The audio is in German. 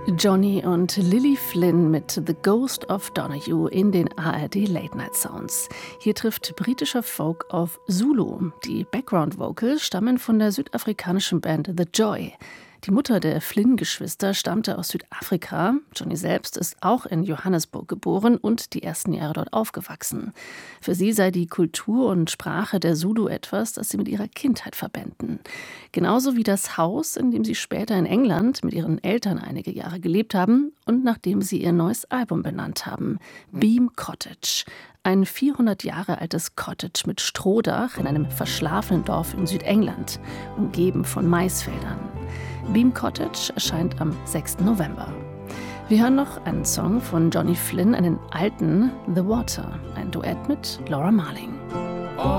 Johnny und Lily Flynn mit The Ghost of Donahue in den ARD Late Night Sounds. Hier trifft britischer Folk auf Zulu. Die Background-Vocals stammen von der südafrikanischen Band The Joy. Die Mutter der Flynn-Geschwister stammte aus Südafrika. Johnny selbst ist auch in Johannesburg geboren und die ersten Jahre dort aufgewachsen. Für sie sei die Kultur und Sprache der Zulu etwas, das sie mit ihrer Kindheit verbänden. Genauso wie das Haus, in dem sie später in England mit ihren Eltern einige Jahre gelebt haben und nach dem sie ihr neues Album benannt haben, Beam Cottage. Ein 400 Jahre altes Cottage mit Strohdach in einem verschlafenen Dorf in Südengland, umgeben von Maisfeldern. Beam Cottage erscheint am 6. November. Wir hören noch einen Song von Johnny Flynn, einen alten, The Water, ein Duett mit Laura Marling.